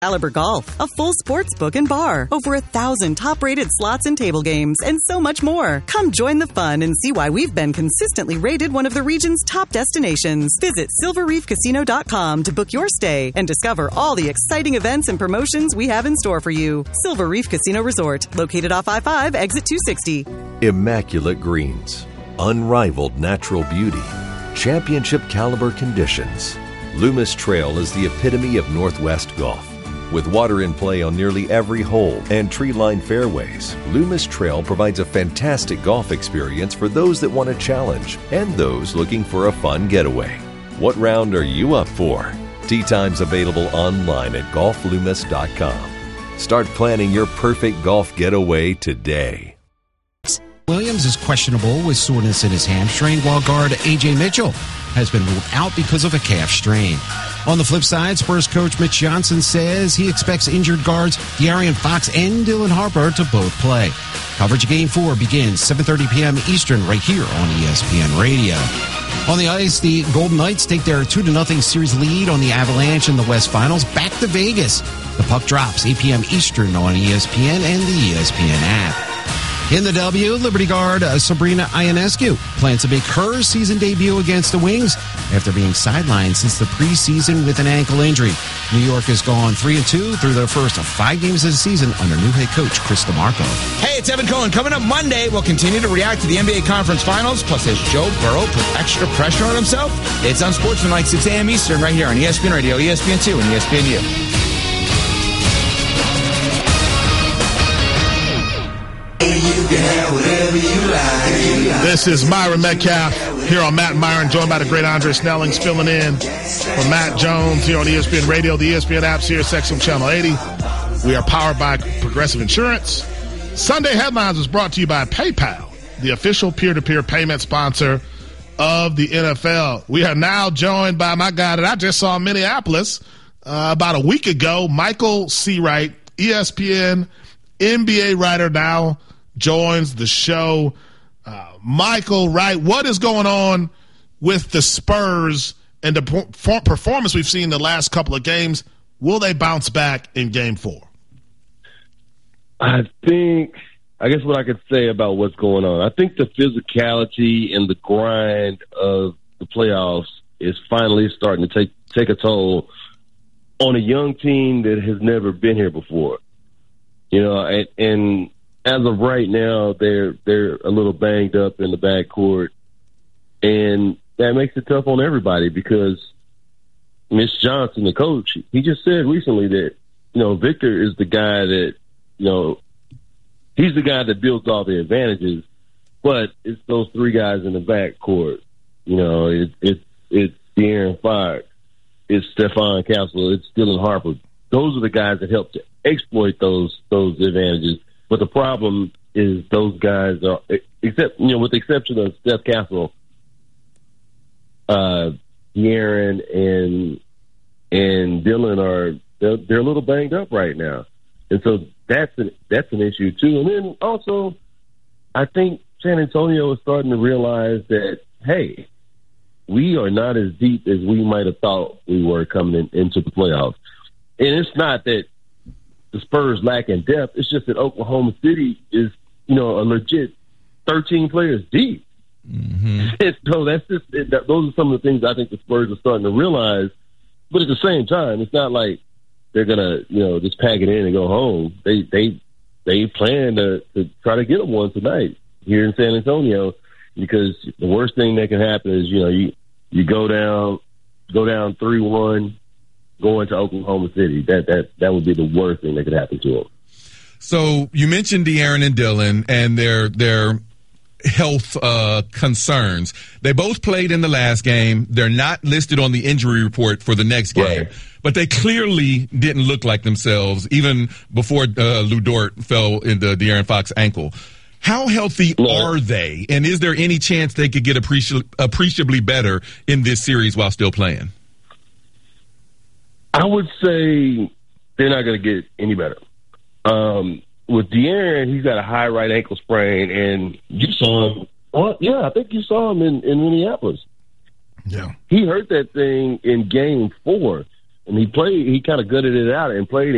Caliber Golf, a full sports book and bar, over 1,000 top-rated slots and table games, and so much more. Come join the fun and see why we've been consistently rated one of the region's top destinations. Visit SilverReefCasino.com to book your stay and discover all the exciting events and promotions we have in store for you. Silver Reef Casino Resort, located off I-5, exit 260. Immaculate greens, unrivaled natural beauty, championship caliber conditions. Loomis Trail is the epitome of Northwest golf. With water in play on nearly every hole and tree-lined fairways, Loomis Trail provides a fantastic golf experience for those that want a challenge and those looking for a fun getaway. What round are you up for? Tee times available online at golfloomis.com. Start planning your perfect golf getaway today. Williams is questionable with soreness in his hamstring, while guard A.J. Mitchell has been ruled out because of a calf strain. On the flip side, Spurs coach Mitch Johnson says he expects injured guards De'Aaron Fox and Dylan Harper to both play. Coverage of Game 4 begins 7:30 p.m. Eastern right here on ESPN Radio. On the ice, the Golden Knights take their 2-0 series lead on the Avalanche in the West Finals back to Vegas. The puck drops 8 p.m. Eastern on ESPN and the ESPN app. In the W, Liberty guard Sabrina Ionescu plans to make her season debut against the Wings after being sidelined since the preseason with an ankle injury. New York has gone 3-2 through their first 5 games of the season under new head coach Chris DeMarco. Hey, it's Evan Cohen. Coming up Monday, we'll continue to react to the NBA Conference Finals. Plus, has Joe Burrow put extra pressure on himself? It's Unsportsmanlike 6 a.m. Eastern right here on ESPN Radio, ESPN2, and ESPNU. This is Myron Metcalf here on Matt and Myron, joined by the great Andre Snellings, filling in for Matt Jones here on ESPN Radio, the ESPN app, Sirius XM Channel 80. We are powered by Progressive Insurance. Sunday Headlines is brought to you by PayPal, the official peer-to-peer payment sponsor of the NFL. We are now joined by my guy that I just saw in Minneapolis about a week ago, Michael Seawright, ESPN NBA writer, now joins the show. Michael, right, what is going on with the Spurs and the performance we've seen the last couple of games? Will they bounce back in Game 4? I guess what I could say about what's going on, I think the physicality and the grind of the playoffs is finally starting to take a toll on a young team that has never been here before. You know, and as of right now, they're a little banged up in the backcourt, and that makes it tough on everybody because Mitch Johnson, the coach, he just said recently that, you know, Victor is the guy that, you know, he's the guy that builds all the advantages, but it's those 3 guys in the backcourt. You know, it's De'Aaron Fox, it's Stephon Castle, it's Dylan Harper. Those are the guys that help to exploit those advantages. But the problem is those guys are, except, you know, with the exception of Steph Castle, De'Aaron and Dylan they're a little banged up right now, and so that's an issue too. And then also, I think San Antonio is starting to realize that, hey, we are not as deep as we might have thought we were coming into the playoffs. And it's not that the Spurs lack in depth. It's just that Oklahoma City is, you know, a legit 13 players deep. Mm-hmm. So that's just those are some of the things I think the Spurs are starting to realize. But at the same time, it's not like they're gonna, you know, just pack it in and go home. They plan to try to get them one tonight here in San Antonio, because the worst thing that can happen is, you know, you go down 3-1. Going to Oklahoma City, that would be the worst thing that could happen to them. So you mentioned De'Aaron and Dylan and their health concerns. They both played in the last game. They're not listed on the injury report for the next game, right. But they clearly didn't look like themselves even before Lu Dort fell into De'Aaron Fox's ankle. How healthy are they, and is there any chance they could get appreciably better in this series while still playing? I would say they're not going to get any better. With De'Aaron, he's got a high right ankle sprain, and you saw him. Well, yeah, I think you saw him in Minneapolis. Yeah, he hurt that thing in Game 4, and he kind of gutted it out and played